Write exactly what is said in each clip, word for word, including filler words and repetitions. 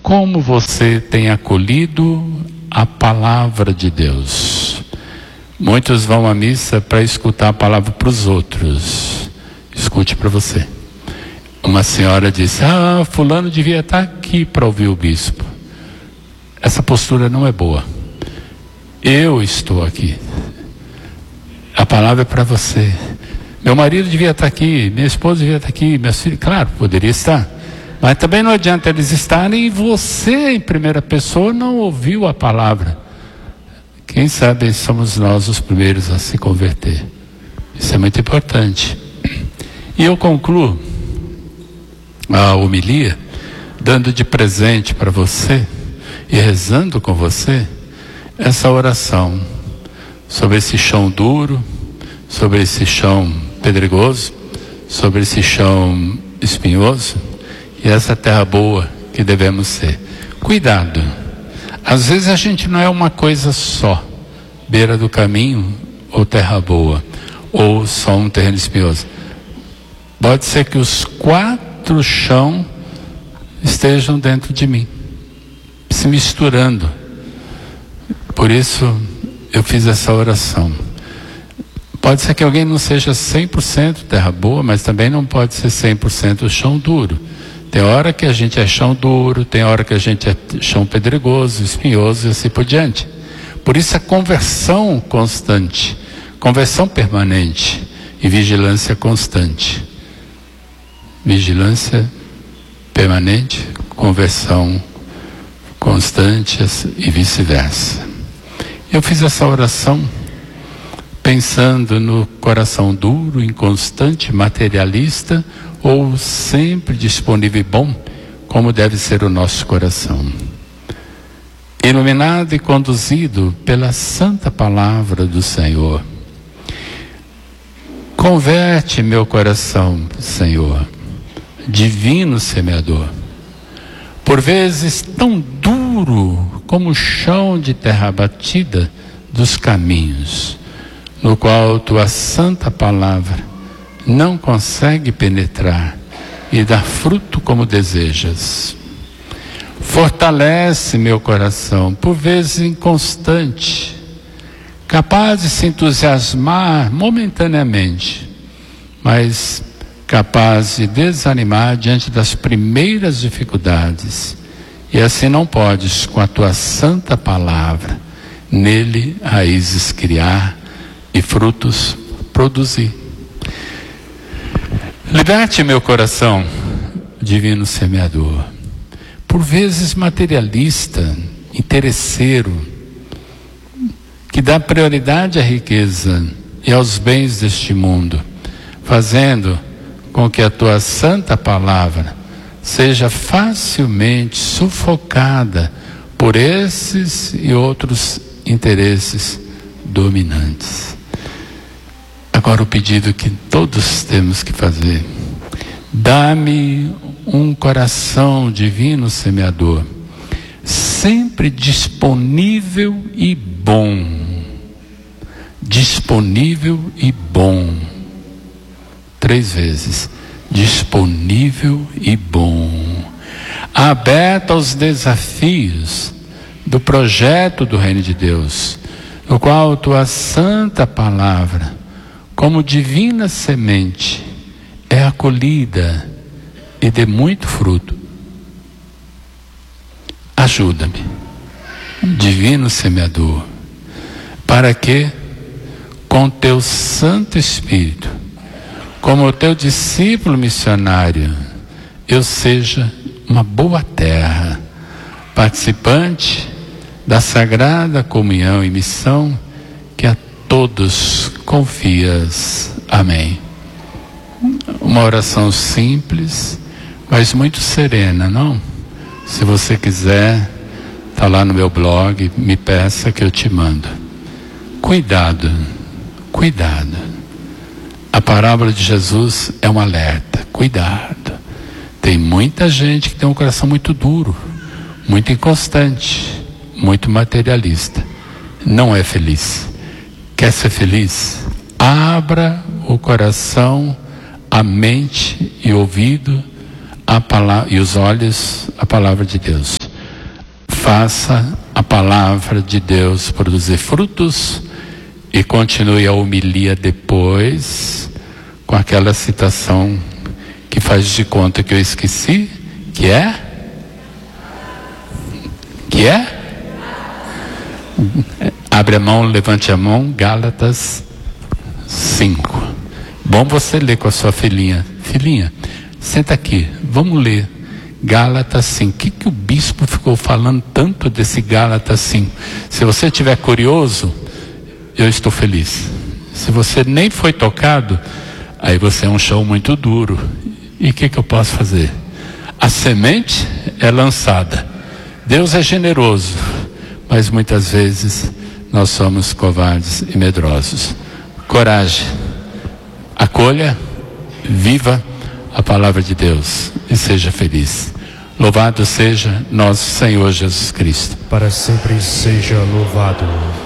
como você tem acolhido a palavra de Deus? Muitos vão à missa para escutar a palavra para os outros. Escute para você. Uma senhora disse: ah, fulano devia estar aqui para ouvir o bispo. Essa postura não é boa. Eu estou aqui. A palavra é para você. Meu marido devia estar aqui, minha esposa devia estar aqui, meus filhos, claro, poderia estar. Mas também não adianta eles estarem e você, em primeira pessoa, não ouviu a palavra. Quem sabe somos nós os primeiros a se converter. Isso é muito importante. E eu concluo a homilia dando de presente para você e rezando com você essa oração sobre esse chão duro, sobre esse chão pedregoso, sobre esse chão espinhoso e essa terra boa que devemos ser. Cuidado, às vezes a gente não é uma coisa só, beira do caminho ou terra boa, ou só um terreno espinhoso. Pode ser que os quatro chão estejam dentro de mim, se misturando. Por isso eu fiz essa oração. Pode ser que alguém não seja cem por cento terra boa, mas também não pode ser cem por cento chão duro. Tem hora que a gente é chão duro, tem hora que a gente é chão pedregoso, espinhoso e assim por diante. Por isso a conversão constante, conversão permanente e vigilância constante. Vigilância permanente, conversão constante e vice-versa. Eu fiz essa oração pensando no coração duro, inconstante, materialista ou sempre disponível e bom, como deve ser o nosso coração. Iluminado e conduzido pela santa palavra do Senhor. Converte meu coração, Senhor, divino semeador. Por vezes tão duro como o chão de terra batida dos caminhos, no qual tua santa palavra não consegue penetrar e dar fruto como desejas. Fortalece meu coração, por vezes inconstante, capaz de se entusiasmar momentaneamente, mas capaz de desanimar diante das primeiras dificuldades. E assim não podes, com a tua santa palavra, nele raízes criar e frutos produzir. Liberte meu coração, divino semeador, por vezes materialista, interesseiro, que dá prioridade à riqueza e aos bens deste mundo, fazendo com que a tua santa palavra seja facilmente sufocada por esses e outros interesses dominantes. Agora o pedido que todos temos que fazer: dá-me um coração divino semeador, sempre disponível e bom, disponível e bom, três vezes, disponível e bom, aberto aos desafios do projeto do Reino de Deus, no qual tua santa palavra, como divina semente, é acolhida e dê muito fruto. Ajuda-me, divino semeador, para que, com teu Santo Espírito, como o teu discípulo missionário, eu seja uma boa terra, participante da sagrada comunhão e missão que a todos confias. Amém. Uma oração simples, mas muito serena, não? Se você quiser, está lá no meu blog, me peça que eu te mando. Cuidado, cuidado. A parábola de Jesus é um alerta. Cuidado. Tem muita gente que tem um coração muito duro, muito inconstante, muito materialista. Não é feliz. Quer ser feliz? Abra o coração, a mente e o ouvido, a palavra, e os olhos, a palavra de Deus. faça a palavra de Deus produzir frutos e continue a homilia depois com aquela citação que faz de conta que eu esqueci, que é? Que é? Abre a mão, levante a mão, Gálatas cinco. Bom você ler com a sua filhinha. Filhinha, senta aqui, vamos ler Gálatas cinco. O que, que o bispo ficou falando tanto desse Gálatas cinco? Se você estiver curioso, eu estou feliz. Se você nem foi tocado, aí você é um chão muito duro. E o que, que eu posso fazer? A semente é lançada. Deus é generoso, mas muitas vezes nós somos covardes e medrosos. Coragem, acolha, viva a palavra de Deus e seja feliz. Louvado seja nosso Senhor Jesus Cristo. Para sempre seja louvado.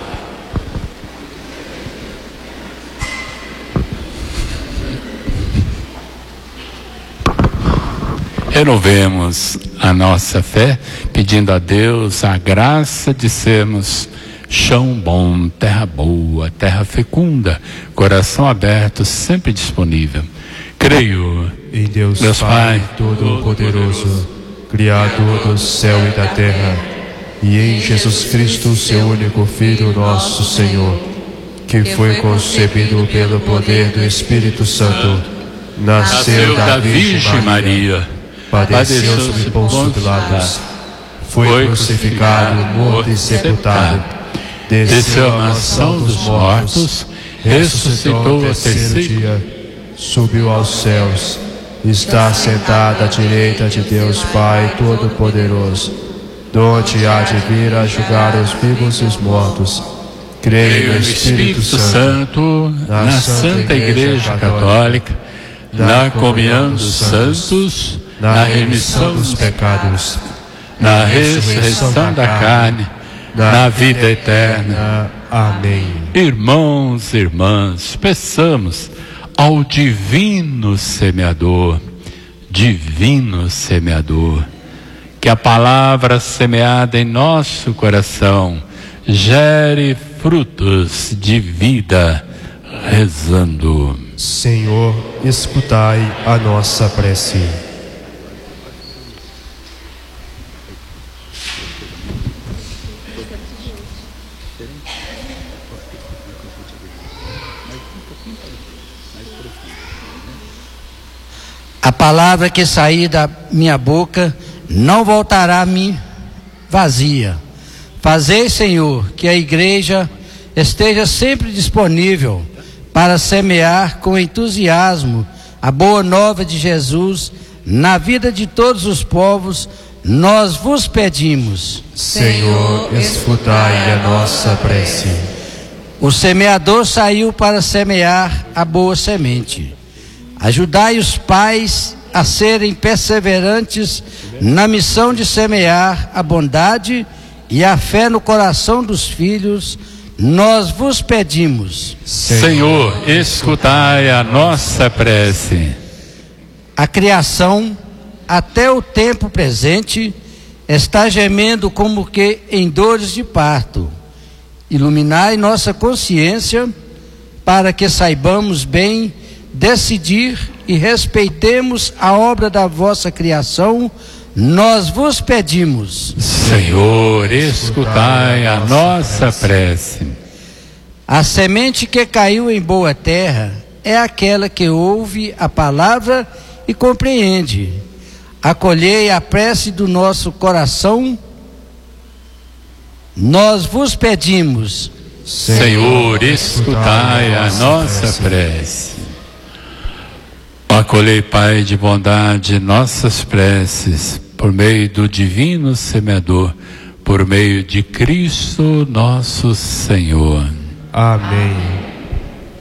Renovemos a nossa fé, pedindo a Deus a graça de sermos chão bom, terra boa, terra fecunda, coração aberto, sempre disponível. Creio em Deus, Deus Pai, Pai Todo-Poderoso, Criador do céu e da terra, e em Jesus Cristo, seu único Filho, nosso Senhor, que foi concebido pelo poder do Espírito Santo, nasceu da Virgem Maria, padeceu sob Pôncio Pilatos, foi crucificado, morto e sepultado, desceu à mansão dos mortos, ressuscitou ao terceiro dia, subiu aos céus, está sentado à direita de Deus Pai Todo-Poderoso, donde há de vir a julgar os vivos e os mortos. Creio no Espírito Santo, na Santa Igreja Católica, na comunhão dos santos, na remissão dos pecados, na ressurreição da carne, na vida eterna. Amém. Irmãos e irmãs, peçamos ao divino semeador, divino semeador, que a palavra semeada em nosso coração gere frutos de vida, rezando. Senhor, escutai a nossa prece. A palavra que sair da minha boca não voltará a mim vazia. Fazei, Senhor, que a igreja esteja sempre disponível para semear com entusiasmo a boa nova de Jesus na vida de todos os povos. Nós vos pedimos. Senhor, escutai a nossa prece. O semeador saiu para semear a boa semente. Ajudai os pais a serem perseverantes na missão de semear a bondade e a fé no coração dos filhos. Nós vos pedimos. Senhor, escutai a nossa prece. A criação, até o tempo presente, está gemendo como que em dores de parto. Iluminai nossa consciência para que saibamos bem decidir e respeitemos a obra da vossa criação. Nós vos pedimos. Senhor, escutai a nossa prece. A semente que caiu em boa terra é aquela que ouve a palavra e compreende. Acolhei a prece do nosso coração. Nós vos pedimos. Senhor, escutai a nossa prece. Acolhei, Pai de bondade, nossas preces, por meio do divino semeador, por meio de Cristo nosso Senhor. Amém.